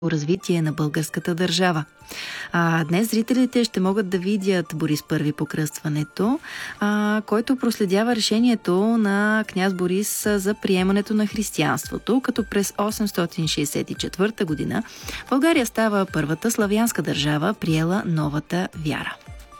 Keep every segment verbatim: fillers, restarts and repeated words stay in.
развитие на българската държава. А, днес зрителите ще могат да видят Борис Първи по кръстването, а, който проследява решението на княз Борис за приемането на християнството, като през осемстотин шейсет и четвърта година България става първата славянска държава, приела новата вяра.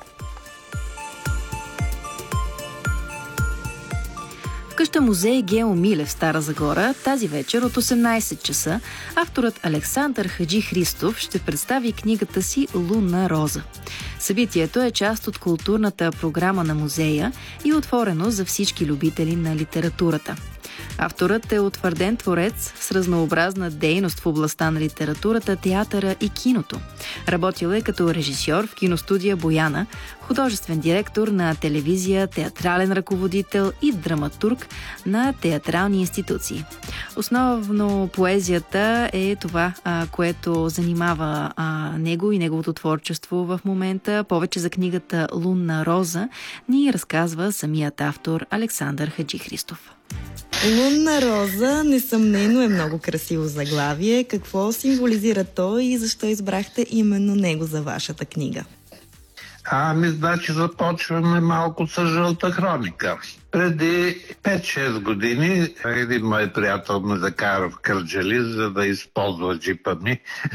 В къща музей Гео Милев в Стара Загора тази вечер от осемнайсет часа авторът Александър Хаджи Христов ще представи книгата си «Лунна роза». Събитието е част от културната програма на музея и е отворено за всички любители на литературата. Авторът е утвърден творец с разнообразна дейност в областта на литературата, театъра и киното. Работил е като режисьор в киностудия Бояна, художествен директор на телевизия, театрален ръководител и драматург на театрални институции. Основно поезията е това, което занимава него и неговото творчество в момента. Повече за книгата «Лунна роза» ни разказва самият автор Александър Хаджи Христов. Лунна роза, несъмнено е много красиво заглавие. Какво символизира той и защо избрахте именно него за вашата книга? Ами, значи започваме малко с жълта хроника. Преди пет-шест години един мой приятел ме закара в Кърджали, за да използва джипа ми,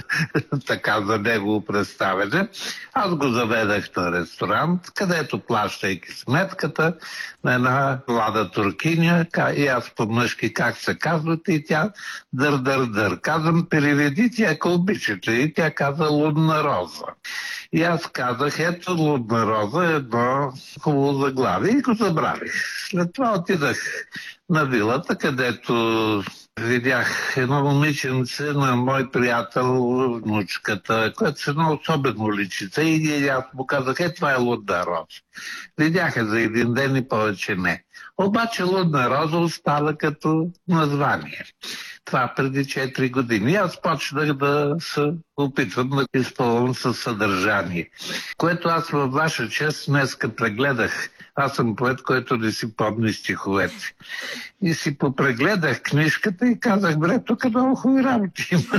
така за негово представяне. Аз го заведах на ресторант, където, плащайки сметката, на една млада туркиня, и аз по-мъжки как се казвате, и тя дър-дър-дър. Казвам, переведите, ако обичате. И тя каза «Лунна роза». И аз казах, ето «Лунна роза» е едно хубаво заглавие и го забравих. След това отидах на вилата, където видях едно момиченце на мой приятел, внучката, което с едно особено личице, и аз му казах, е, това е «Лунна роза». Видяха за един ден и повече не. Обаче «Лунна роза» остава като название. Това преди четири години. Аз почнах да се опитвам да изпълням със съдържание, което аз във ваша чест днеска прегледах. Аз съм поет, който не си помни стиховете. И си попрегледах книжката и казах, бре, тук много хубави работи има.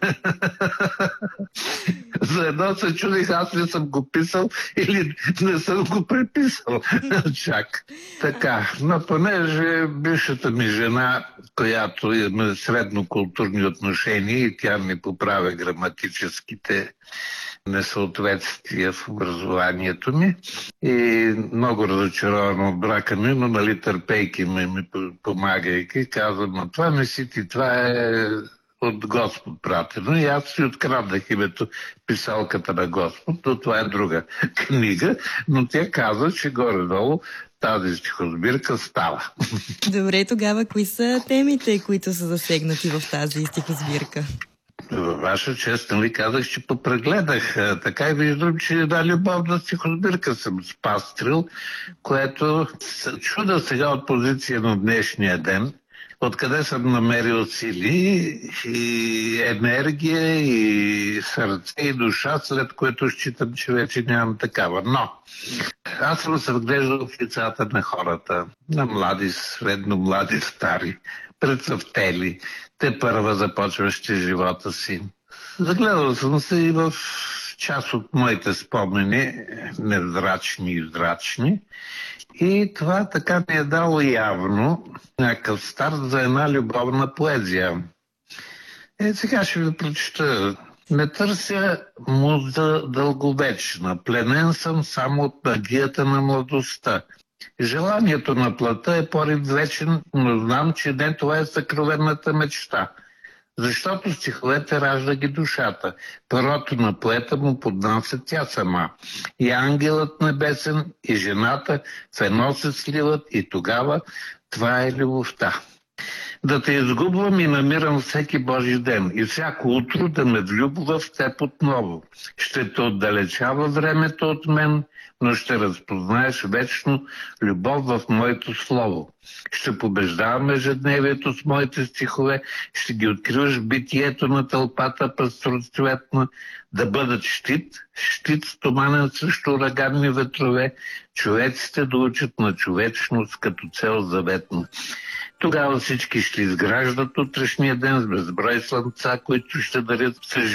За едно се чудих, аз ли съм го писал или не съм го преписал. Чак. Така, но понеже бившата ми жена, която има среднокултурни отношения и тя ми поправя граматическите несъответствия в образованието ми и много разочарована от брака ми, но нали търпейки ми, ми помагайки, казвам, но това не си ти, това е от Господ пратено. И аз си откраднах името Писалката на Господ, но това е друга книга, но тя каза, че горе-долу тази стихосбирка става. Добре, тогава кои са темите, които са засегнати в тази стихосбирка? Във ваша чест, нали казах, че попрегледах. Така и виждам, че една любовна стихосбирка съм спастрил, което се чуда сега от позиция на днешния ден, откъде съм намерил сили и енергия и сърце и душа, след което считам, че вече нямам такава. Но аз съм се вглеждал в лицата на хората, на млади, средно млади, стари, прецъфтели, те първа започващи живота си. Загледал съм се и в част от моите спомени, невзрачни и зрачни, и това така ми е дало явно някакъв старт за една любовна поезия. Е, сега ще ви прочета. Не търся муза дълговечна, пленен съм само от магията на младостта. Желанието на плътта е порив вечен, но знам, че не това е съкровенната мечта. Защото стиховете ражда ги душата. Перото на поета му поднася тя сама. И ангелът небесен, и жената в едно се сливат, и тогава това е любовта. Да те изгубвам и намирам всеки Божи ден и всяко утро да ме влюбва в теб отново. Ще те отдалечава времето от мен, но ще разпознаеш вечно любов в моето слово. Ще побеждавам ежедневието с моите стихове, ще ги откриваш в битието на тълпата пъстроцветна, да бъдат щит, щит стоманен срещу ураганни ветрове, човеците да учат на човечност като цел заветна. Тогава всички ще изграждат утрешния ден с безброй слънца, които ще дарят